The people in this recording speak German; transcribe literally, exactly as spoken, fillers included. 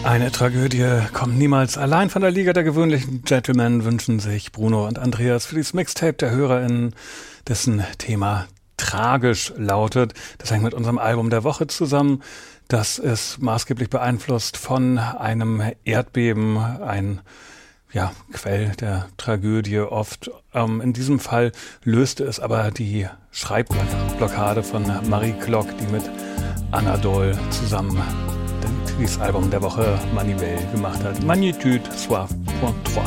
Eine Tragödie kommt niemals allein von der Liga der gewöhnlichen Gentlemen, wünschen sich Bruno und Andreas für dieses Mixtape der HörerInnen, dessen Thema tragisch lautet. Das hängt mit unserem Album der Woche zusammen. Das ist maßgeblich beeinflusst von einem Erdbeben, ein ja, Quell der Tragödie oft. Ähm, in diesem Fall löste es aber die Schreibblockade von Marie Klock, die mit Anadol zusammen dieses Album der Woche Manivelle gemacht hat. Magnitude Soif Point drei.